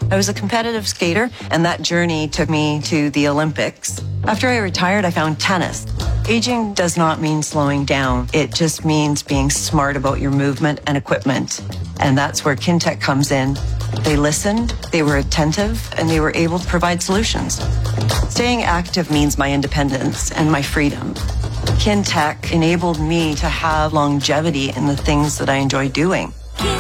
I was a competitive skater, and that journey took me to the Olympics. After I retired, I found tennis. Aging does not mean slowing down. It just means being smart about your movement and equipment. And that's where Kintec comes in. They listened, they were attentive, and they were able to provide solutions. Staying active means my independence and my freedom. Kintec enabled me to have longevity in the things that I enjoy doing.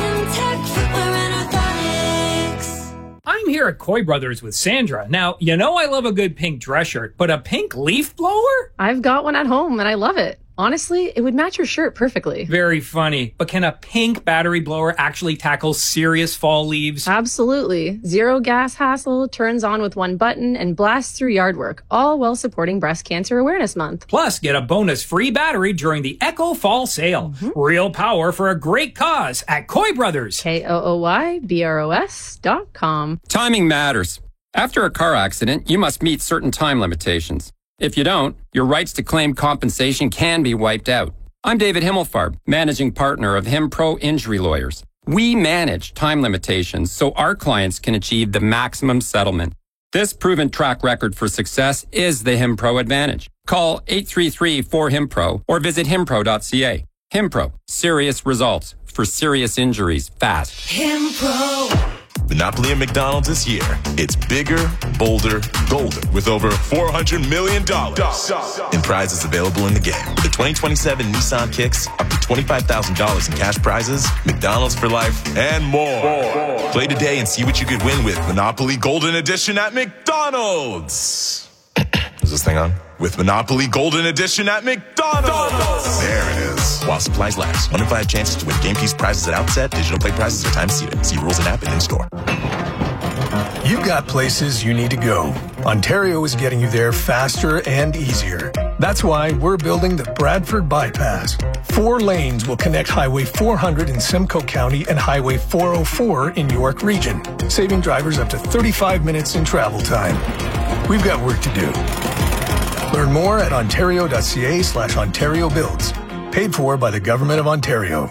I'm here at Coy Brothers with Sandra. Now, you know I love a good pink dress shirt, but a pink leaf blower? I've got one at home and I love it. Honestly, it would match your shirt perfectly. Very funny. But can a pink battery blower actually tackle serious fall leaves? Absolutely. Zero gas hassle, turns on with one button, and blasts through yard work, all while supporting Breast Cancer Awareness Month. Plus, get a bonus free battery during the Echo Fall Sale. Real power for a great cause at Coy Brothers. KOOYBROS.com. Timing matters. After a car accident, you must meet certain time limitations. If you don't, your rights to claim compensation can be wiped out. I'm David Himmelfarb, managing partner of HimPro Injury Lawyers. We manage time limitations so our clients can achieve the maximum settlement. This proven track record for success is the HimPro advantage. Call 833-4HimPro or visit himpro.ca. HimPro, serious results for serious injuries fast. HimPro. Monopoly at McDonald's this year. It's bigger, bolder, golden, with over $400 million in prizes available in the game. The 2027 Nissan Kicks, up to $25,000 in cash prizes, McDonald's for life, and more. Play today and see what you could win with Monopoly Golden Edition at McDonald's. Is this thing on? With Monopoly Golden Edition at McDonald's. There it is. While supplies last. 1 in 5 chances to win game piece prizes at outset. Digital play prizes are time seated. See rules and app and in store. You've got places you need to go. Ontario is getting you there faster and easier. That's why we're building the Bradford Bypass. 4 lanes will connect Highway 400 in Simcoe County and Highway 404 in York Region, saving drivers up to 35 minutes in travel time. We've got work to do. Learn more at ontario.ca/Ontario Builds. Paid for by the Government of Ontario.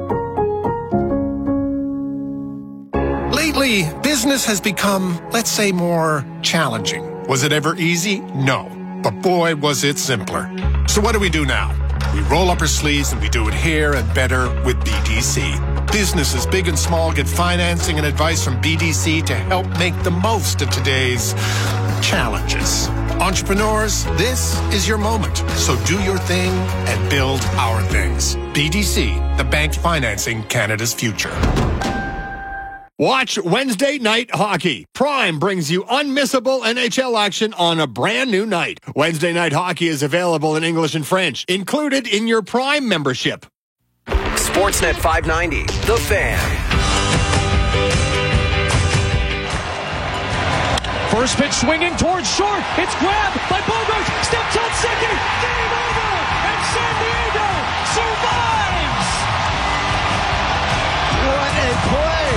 Lately, business has become, let's say, more challenging. Was it ever easy? No. But boy, was it simpler. So what do we do now? We roll up our sleeves and we do it here and better with BDC. Businesses, big and small, get financing and advice from BDC to help make the most of today's challenges. Entrepreneurs, this is your moment. So do your thing and build our things. BDC, the bank financing Canada's future. Watch Wednesday Night Hockey. Prime brings you unmissable NHL action on a brand new night. Wednesday Night Hockey is available in English and French, included in your Prime membership. Sportsnet 590, The Fan. First pitch swinging towards short. It's grabbed by Bogarts. Steps on second. Game over. And San Diego survives. What a play.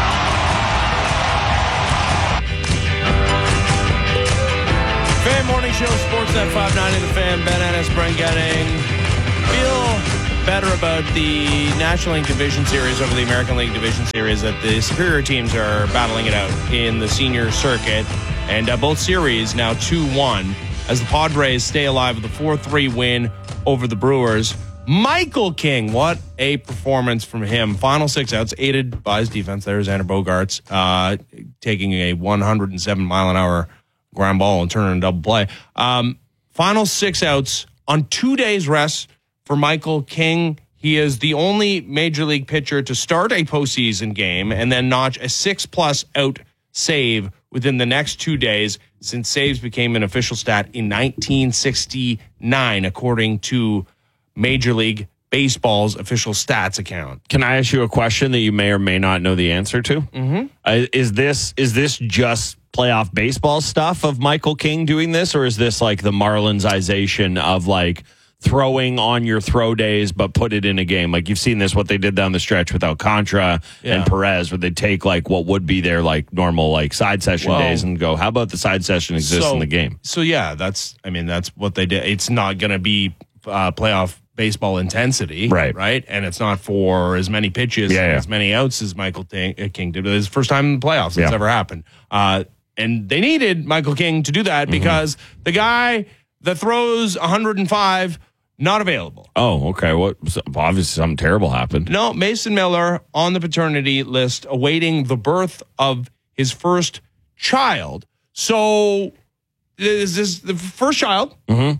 Fan Morning Show, Sportsnet 590, The Fan, Ben Ennis, Brent Getting. Feel better about the National League Division Series over the American League Division Series, that the superior teams are battling it out in the senior circuit. And both series now 2-1 as the Padres stay alive with a 4-3 win over the Brewers. Michael King, what a performance from him. Final 6 outs, aided by his defense. There's Xander Bogaerts taking a 107-mile-an-hour ground ball and turning a double play. Final 6 outs on 2 days rest for Michael King. He is the only major league pitcher to start a postseason game and then notch a 6+ out save within the next 2 days since saves became an official stat in 1969, according to Major League Baseball's official stats account. Can I ask you a question that you may or may not know the answer to? Mm-hmm. Is this just playoff baseball stuff of Michael King doing this, or is this like the Marlinsization of like throwing on your throw days but put it in a game? Like you've seen this, what they did down the stretch with Alcantara and Perez, where they take like what would be their like normal like side session days and go, how about the side session exists in the game? So yeah, that's what they did. It's not going to be playoff baseball intensity, right? And it's not for as many pitches and as many outs as Michael King did. It's the first time in the playoffs that's ever happened. And they needed Michael King to do that because the guy that throws 105, not available. Oh, okay. Obviously something terrible happened. No, Mason Miller on the paternity list awaiting the birth of his first child. So this is the first child.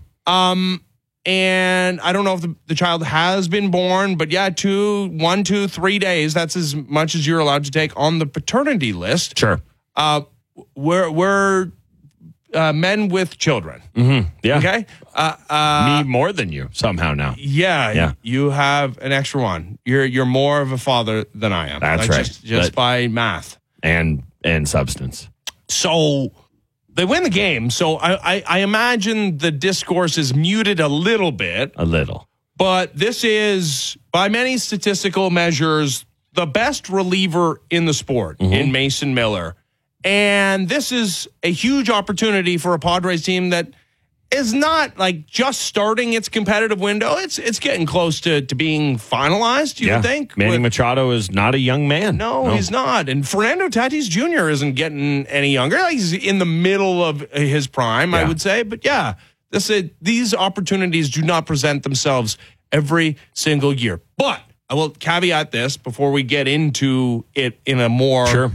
And I don't know if the child has been born, but 1, 2, 3 days. That's as much as you're allowed to take on the paternity list. Sure. We're men with children. Yeah. Okay. Me more than you somehow now. Yeah. You have an extra one. You're more of a father than I am. That's right. Just by math and substance. So they win the game. So I imagine the discourse is muted a little bit. A little. But this is, by many statistical measures, the best reliever in the sport in Mason Miller. And this is a huge opportunity for a Padres team that is not like just starting its competitive window. It's getting close to being finalized, you would think. Manny Machado is not a young man. No, he's not. And Fernando Tatis Jr. isn't getting any younger. He's in the middle of his prime, I would say. But these opportunities do not present themselves every single year. But I will caveat this before we get into it in a more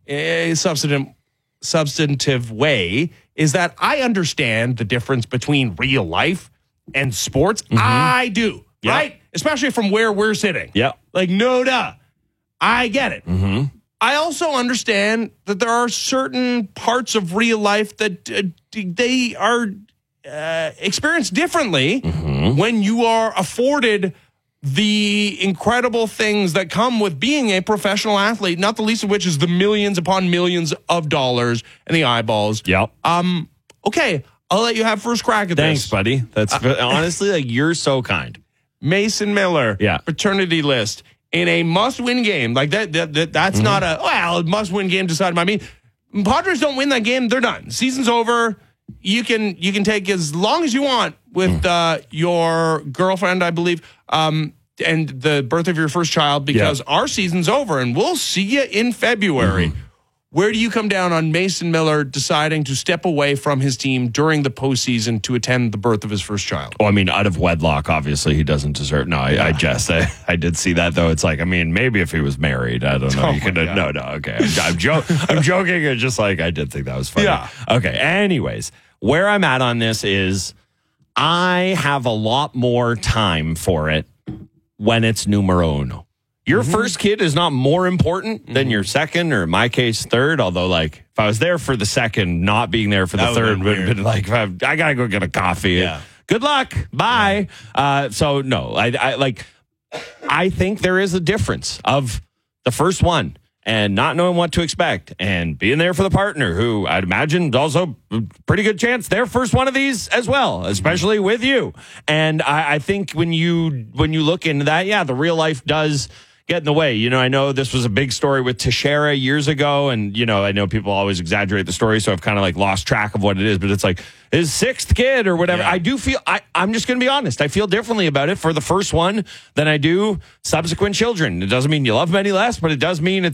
substantive way, is that I understand the difference between real life and sports. I do, right? Especially from where we're sitting. Yeah. Like, no duh. I get it. I also understand that there are certain parts of real life that they are experienced differently when you are afforded the incredible things that come with being a professional athlete, not the least of which is the millions upon millions of dollars and the eyeballs. Yep. Okay, I'll let you have first crack at this. Thanks, buddy. That's honestly, like, you're so kind. Mason Miller, paternity list in a must-win game. Like that's not a must-win game decided by me. Padres don't win that game, they're done. Season's over. You can take as long as you want with your girlfriend, I believe, and the birth of your first child, because our season's over and we'll see you in February. Where do you come down on Mason Miller deciding to step away from his team during the postseason to attend the birth of his first child? Oh, I mean, out of wedlock, obviously he doesn't deserve. No, I did see that though. It's like, I mean, maybe if he was married, I don't know. You could no. Okay, I'm joking. It's just like, I did think that was funny. Yeah. Okay. Anyways, where I'm at on this is I have a lot more time for it when it's numero uno. Your first kid is not more important than your second, or in my case, third. Although, like, if I was there for the second, not being there for the third would have been like, I gotta go get a coffee. Yeah. Good luck. Bye. So no, I think there is a difference of the first one and not knowing what to expect, and being there for the partner, who I'd imagine is also a pretty good chance their first one of these as well, especially with you. And I think when you look into that, the real life does get in the way. You know, I know this was a big story with Teixeira years ago, and, you know, I know people always exaggerate the story, so I've kind of like lost track of what it is, but it's like his sixth kid or whatever. I do feel, I'm just going to be honest, I feel differently about it for the first one than I do subsequent children. It doesn't mean you love them any less, but it does mean